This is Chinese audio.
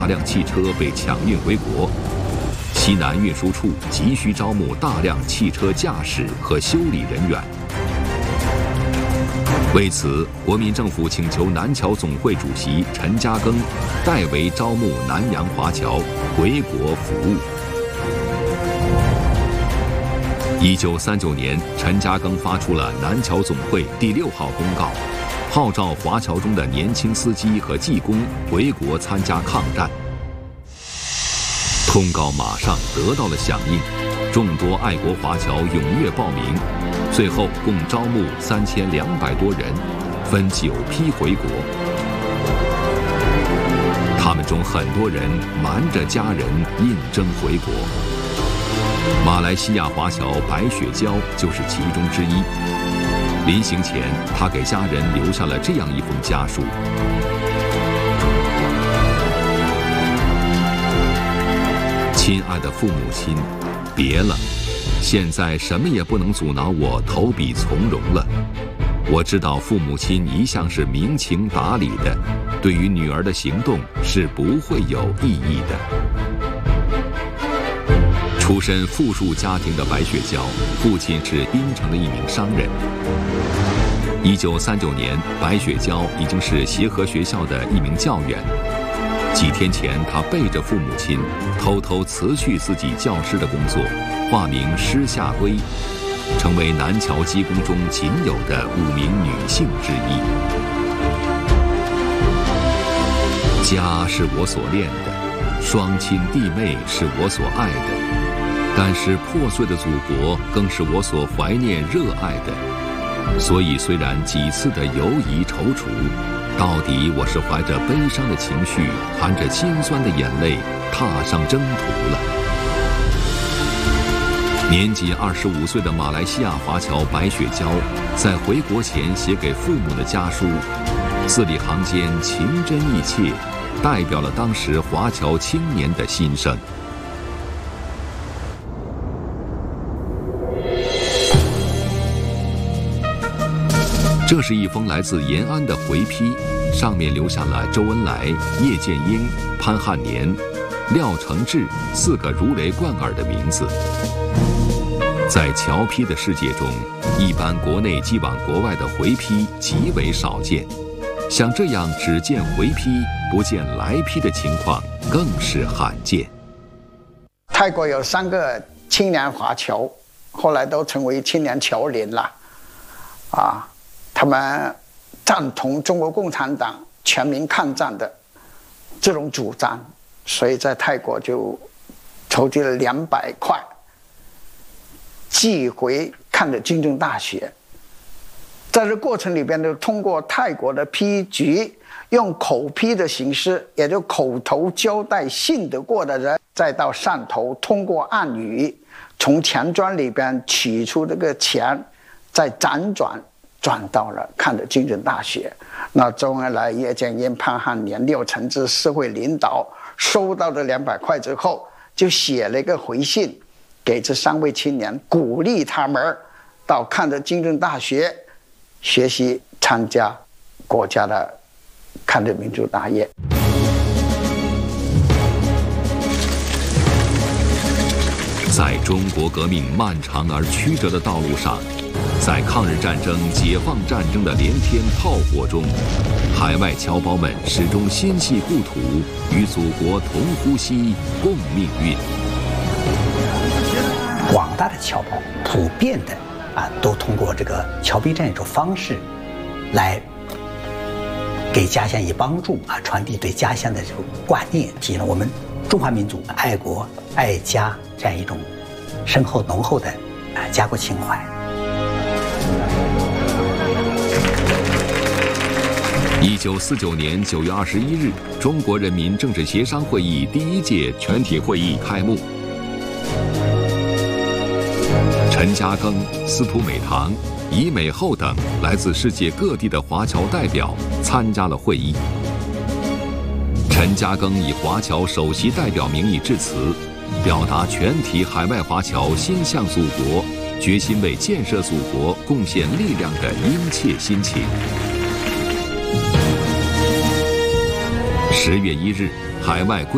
大量汽车被抢运回国，西南运输处急需招募大量汽车驾驶和修理人员。为此，国民政府请求南侨总会主席陈嘉庚代为招募南洋华侨回国服务。1939年，陈嘉庚发出了南侨总会第6号公告，号召华侨中的年轻司机和技工回国参加抗战。通告马上得到了响应，众多爱国华侨踊跃报名，最后共招募3200多人，分9批回国。他们中很多人瞒着家人应征回国。马来西亚华侨白雪娇就是其中之一。临行前，他给家人留下了这样一封家书：亲爱的父母亲，别了，现在什么也不能阻挠我投笔从戎了。我知道父母亲一向是明情达理的，对于女儿的行动是不会有异议的。出身富庶家庭的白雪娇，父亲是槟城的一名商人。1939年，白雪娇已经是协和学校的一名教员。几天前，她背着父母亲，偷偷辞去自己教师的工作，化名施夏圭，成为南侨技工中仅有的5名女性之一。家是我所恋的，双亲弟妹是我所爱的。但是破碎的祖国更是我所怀念热爱的，所以虽然几次的犹疑踌躇，到底我是怀着悲伤的情绪，含着心酸的眼泪，踏上征途了。年仅25岁的马来西亚华侨白雪娇，在回国前写给父母的家书，字里行间情真意切，代表了当时华侨青年的心声。这是一封来自延安的回批，上面留下了周恩来、叶剑英、潘汉年、廖承志4个如雷贯耳的名字。在侨批的世界中，一般国内寄往国外的回批极为少见，像这样只见回批不见来批的情况更是罕见。 泰国有3个青年华侨，后来都成为青年侨联了，他们赞同中国共产党全民抗战的这种主张，所以在泰国就筹集了200块，寄回看的金正大学。在这过程里边，就通过泰国的批局，用口批的形式，也就口头交代信得过的人，再到汕头通过暗语，从钱庄里边取出这个钱，再辗转到了看的金正大学。那周恩来、叶剑英、潘汉年、廖承志4位领导收到这200块之后，就写了一个回信给这3位青年，鼓励他们到看的金正大学学习，参加国家的看的民主大业。 在中国革命漫长而曲折的道路上，在抗日战争、解放战争的连天炮火中，海外侨胞们始终心系故土，与祖国同呼吸、共命运。 广大的侨胞普遍的都通过这个侨批这样一种方式，来给家乡以帮助传递对家乡的这个挂念，体现了我们中华民族爱国爱家这样一种深厚浓厚的家国情怀。 1949年9月21日，中国人民政治协商会议第1届全体会议开幕。陈嘉庚、司徒美堂、尹美厚等来自世界各地的华侨代表参加了会议。陈嘉庚以华侨首席代表名义致辞，表达全体海外华侨心向祖国、决心为建设祖国贡献力量的殷切心情。10月1日，海外归